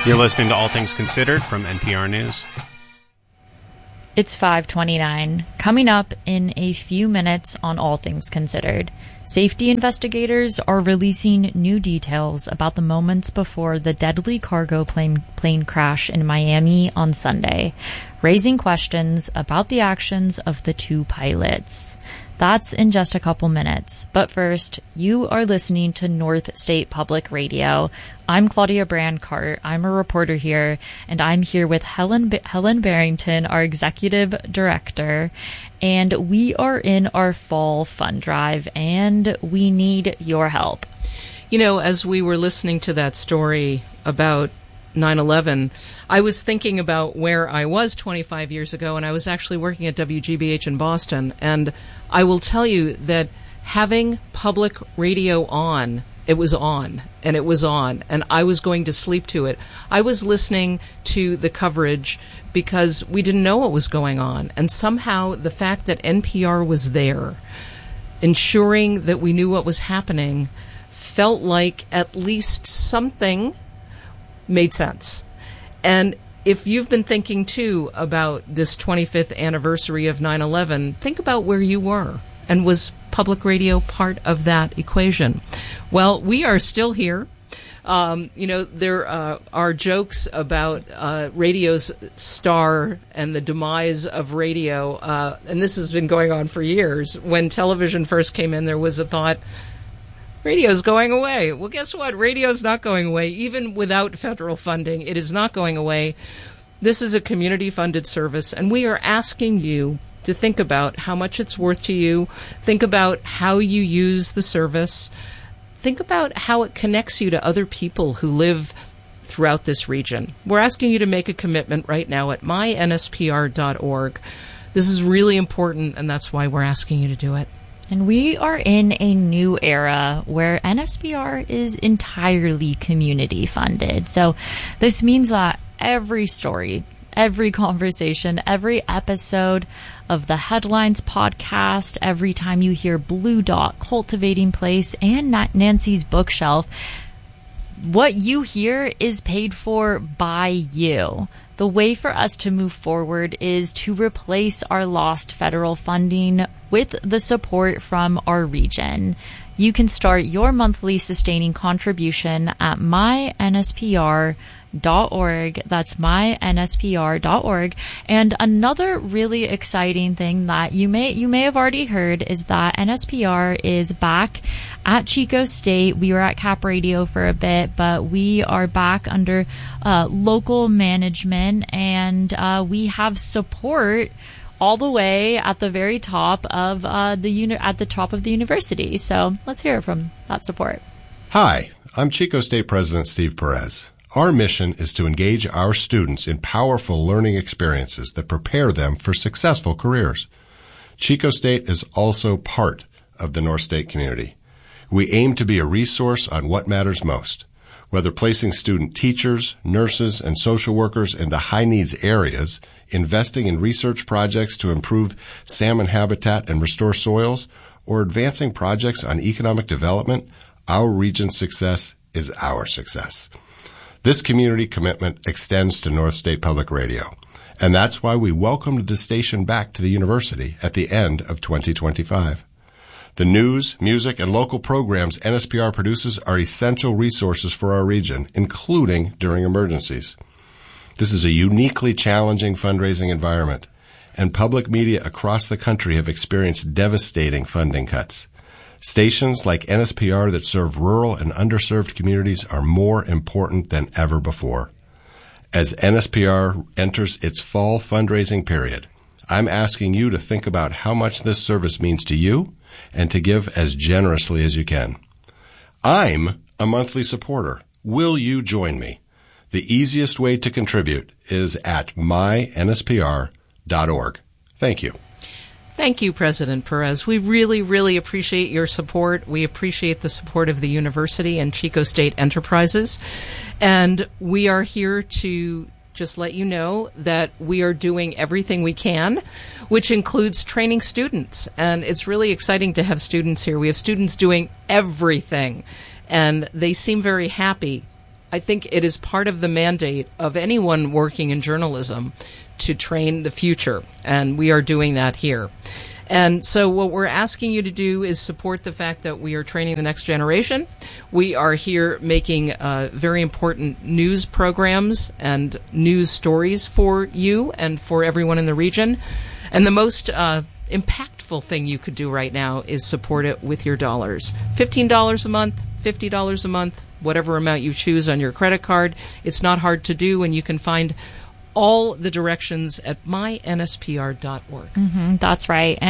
You're listening to All Things Considered from NPR News. It's 5:29. Coming up in a few minutes on All Things Considered, safety investigators are releasing new details about the moments before the deadly cargo plane crash in Miami on Sunday, raising questions about the actions of the two pilots. That's in just a couple minutes. But first, you are listening to North State Public Radio. I'm Claudia Brandcart. I'm a reporter here, and I'm here with Helen Barrington, our executive director. And we are in our fall fund drive, and we need your help. You know, as we were listening to that story about 9/11, I was thinking about where I was 25 years ago, and I was actually working at WGBH in Boston. And I will tell you that having public radio on, it was on, and it was on, and I was going to sleep to it. I was listening to the coverage because we didn't know what was going on. And somehow the fact that NPR was there, ensuring that we knew what was happening, felt like at least something made sense. And if you've been thinking, too, about this 25th anniversary of 9/11, think about where you were. And was public radio part of that equation? Well, we are still here. There are jokes about radio's star and the demise of radio, and this has been going on for years. When television first came in, there was a thought, radio's going away. Well, guess what? Radio's not going away. Even without federal funding, it is not going away. This is a community-funded service, and we are asking you to think about how much it's worth to you. Think about how you use the service. Think about how it connects you to other people who live throughout this region. We're asking you to make a commitment right now at mynspr.org. This is really important, and that's why we're asking you to do it. And we are in a new era where NSPR is entirely community funded. So this means that every story, every conversation, every episode of the Headlines podcast, every time you hear Blue Dot, Cultivating Place, and Nancy's Bookshelf, what you hear is paid for by you. The way for us to move forward is to replace our lost federal funding with the support from our region. You can start your monthly sustaining contribution at mynspr.org. That's mynspr.org. And another really exciting thing that you may have already heard is that NSPR is back at Chico State. We were at Cap Radio for a bit, but we are back under local management, and we have support all the way at the very top of the university. So let's hear from that support. Hi, I'm Chico State President Steve Perez. Our mission is to engage our students in powerful learning experiences that prepare them for successful careers. Chico State is also part of the North State community. We aim to be a resource on what matters most, whether placing student teachers, nurses, and social workers into high-needs areas, investing in research projects to improve salmon habitat and restore soils, or advancing projects on economic development. Our region's success is our success. This community commitment extends to North State Public Radio, and that's why we welcomed the station back to the university at the end of 2025. The news, music, and local programs NSPR produces are essential resources for our region, including during emergencies. This is a uniquely challenging fundraising environment, and public media across the country have experienced devastating funding cuts. Stations like NSPR that serve rural and underserved communities are more important than ever before. As NSPR enters its fall fundraising period, I'm asking you to think about how much this service means to you and to give as generously as you can. I'm a monthly supporter. Will you join me? The easiest way to contribute is at mynspr.org. Thank you. Thank you, President Perez. We really, really appreciate your support. We appreciate the support of the university and Chico State Enterprises. And we are here to just let you know that we are doing everything we can, which includes training students. And it's really exciting to have students here. We have students doing everything, and they seem very happy I think it is part of the mandate of anyone working in journalism to train the future, and we are doing that here. And so what we're asking you to do is support the fact that we are training the next generation. We are here making very important news programs and news stories for you and for everyone in the region. And the most impactful thing you could do right now is support it with your dollars. $15 a month, $50 a month, whatever amount you choose on your credit card. It's not hard to do, and you can find all the directions at mynspr.org. That's right.